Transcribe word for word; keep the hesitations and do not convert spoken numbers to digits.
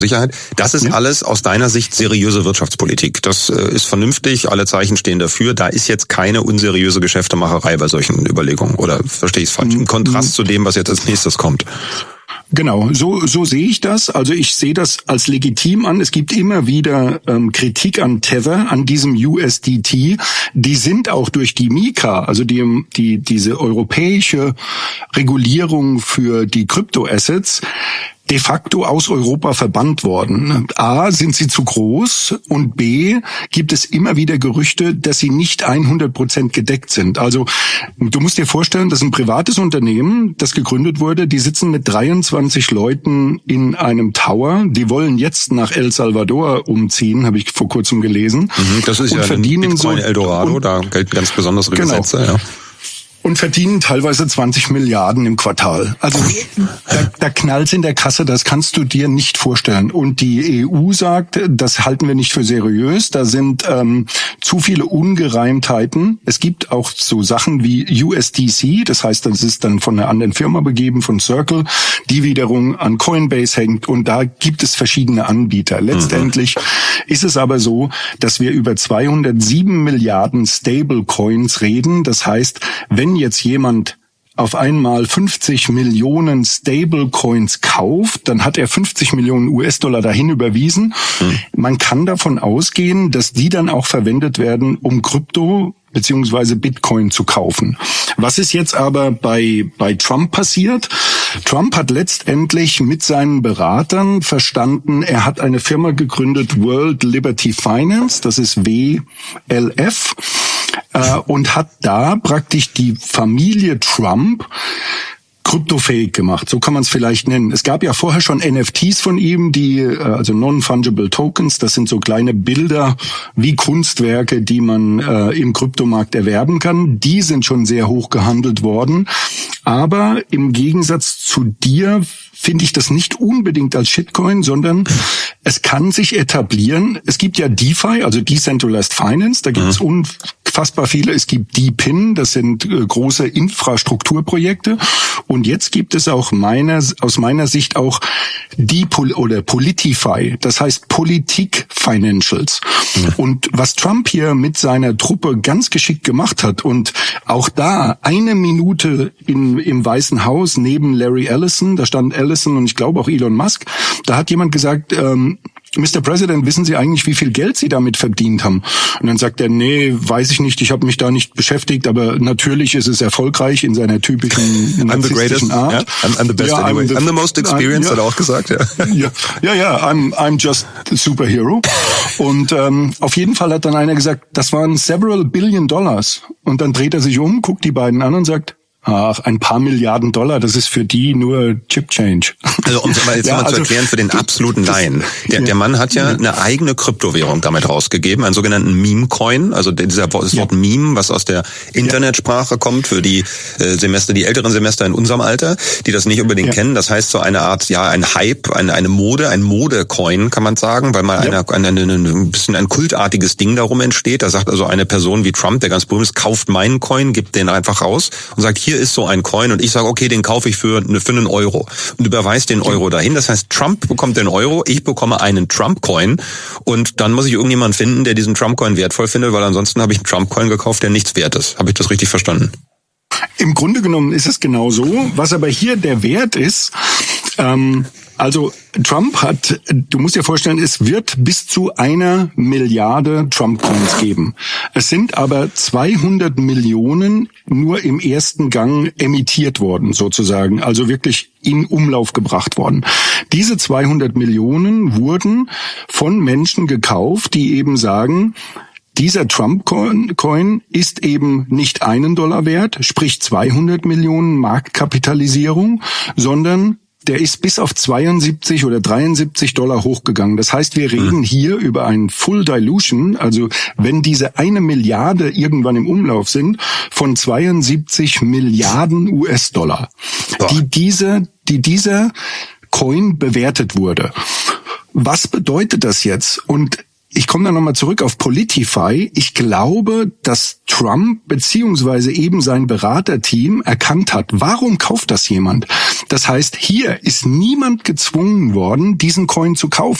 Sicherheit. Das ist ja. alles aus deiner Sicht seriöse Wirtschaftspolitik. Das äh, ist vernünftig, alle Zeichen stehen dafür. Da ist jetzt keine unseriöse Geschäftemacherei bei solchen Überlegungen. Oder verstehe ich es falsch? Im Kontrast zu dem, was jetzt als nächstes kommt. Genau, so so sehe ich das. Also ich sehe das als legitim an. Es gibt immer wieder ähm, Kritik an Tether, an diesem U S D T. Die sind auch durch die MiCA, also die die diese europäische Regulierung für die Kryptoassets, de facto aus Europa verbannt worden. A, sind sie zu groß und B, gibt es immer wieder Gerüchte, dass sie nicht hundert Prozent gedeckt sind. Also du musst dir vorstellen, das ist ein privates Unternehmen, das gegründet wurde. Die sitzen mit dreiundzwanzig Leuten in einem Tower. Die wollen jetzt nach El Salvador umziehen, habe ich vor kurzem gelesen. Mhm, das ist und ja verdienen ein Bitcoin so, Eldorado, und, da gelten ganz besondere genau. Gesetze. Ja. Und verdienen teilweise zwanzig Milliarden im Quartal. Also da, da knallt's in der Kasse, das kannst du dir nicht vorstellen. Und die E U sagt, das halten wir nicht für seriös. Da sind ähm, zu viele Ungereimtheiten. Es gibt auch so Sachen wie U S D C, das heißt, das ist dann von einer anderen Firma begeben, von Circle, die wiederum an Coinbase hängt. Und da gibt es verschiedene Anbieter. Letztendlich mhm. ist es aber so, dass wir über zweihundertsieben Milliarden Stablecoins reden. Das heißt, wenn jetzt jemand auf einmal fünfzig Millionen Stablecoins kauft, dann hat er fünfzig Millionen U S-Dollar dahin überwiesen. Hm. Man kann davon ausgehen, dass die dann auch verwendet werden, um Krypto beziehungsweise Bitcoin zu kaufen. Was ist jetzt aber bei bei Trump passiert? Trump hat letztendlich mit seinen Beratern verstanden, er hat eine Firma gegründet, World Liberty Finance, das ist W L F, äh, und hat da praktisch die Familie Trump kryptofähig gemacht, so kann man es vielleicht nennen. Es gab ja vorher schon N F Ts von ihm, die also Non-Fungible Tokens, das sind so kleine Bilder wie Kunstwerke, die man äh, im Kryptomarkt erwerben kann. Die sind schon sehr hoch gehandelt worden. Aber im Gegensatz zu dir finde ich das nicht unbedingt als Shitcoin, sondern es kann sich etablieren. Es gibt ja DeFi, also Decentralized Finance, da gibt es mhm. unfassbar viele. Es gibt DePIN, das sind äh, große Infrastrukturprojekte. Und jetzt gibt es auch meiner, aus meiner Sicht auch Depol- oder Politify, das heißt Politik Financials. Mhm. Und was Trump hier mit seiner Truppe ganz geschickt gemacht hat und auch da eine Minute in, im Weißen Haus neben Larry Ellison, da stand Ellison und ich glaube auch Elon Musk, da hat jemand gesagt, ähm, Mister President, wissen Sie eigentlich, wie viel Geld Sie damit verdient haben? Und dann sagt er, nee, weiß ich nicht, ich habe mich da nicht beschäftigt, aber natürlich ist es erfolgreich in seiner typischen narzisstischen Art. Yeah, I'm, I'm the best ja, anyway. I'm, the, I'm the most experienced, I'm, ja, hat er auch gesagt. Ja, ja, ja, ja I'm, I'm just a superhero. Und ähm, auf jeden Fall hat dann einer gesagt, das waren several billion dollars. Und dann dreht er sich um, guckt die beiden an und sagt, ach, ein paar Milliarden Dollar, das ist für die nur Chip Change. Also um es mal jetzt ja, mal also, zu erklären für den absoluten Laien. Der, der Mann hat ja eine eigene Kryptowährung damit rausgegeben, einen sogenannten Meme-Coin, also dieser, das Wort ja. Meme, was aus der Internetsprache kommt für die äh, Semester, die älteren Semester in unserem Alter, die das nicht unbedingt ja. kennen. Das heißt so eine Art, ja, ein Hype, eine, eine Mode, ein Mode-Coin, kann man sagen, weil mal ja. eine, eine, eine, ein bisschen ein kultartiges Ding darum entsteht. Da sagt also eine Person wie Trump, der ganz berühmt ist, kauft meinen Coin, gibt den einfach raus und sagt, hier ist so ein Coin und ich sage, okay, den kaufe ich für, für einen Euro und überweist den Euro dahin. Das heißt, Trump bekommt den Euro, ich bekomme einen Trump-Coin und dann muss ich irgendjemanden finden, der diesen Trump-Coin wertvoll findet, weil ansonsten habe ich einen Trump-Coin gekauft, der nichts wert ist. Habe ich das richtig verstanden? Im Grunde genommen ist es genau so. Was aber hier der Wert ist, ähm, also Trump hat, du musst dir vorstellen, es wird bis zu einer Milliarde Trump-Coins geben. Es sind aber zweihundert Millionen nur im ersten Gang emittiert worden, sozusagen, also wirklich in Umlauf gebracht worden. Diese zweihundert Millionen wurden von Menschen gekauft, die eben sagen, dieser Trump-Coin ist eben nicht einen Dollar wert, sprich zweihundert Millionen Marktkapitalisierung, sondern der ist bis auf zweiundsiebzig oder dreiundsiebzig Dollar hochgegangen. Das heißt, wir reden mhm. hier über ein Full Dilution, also wenn diese eine Milliarde irgendwann im Umlauf sind, von zweiundsiebzig Milliarden U S-Dollar, oh. die diese, die dieser Coin bewertet wurde. Was bedeutet das jetzt? Und ich komme da nochmal zurück auf Politify. Ich glaube, dass Trump beziehungsweise eben sein Beraterteam erkannt hat, warum kauft das jemand? Das heißt, hier ist niemand gezwungen worden, diesen Coin zu kaufen.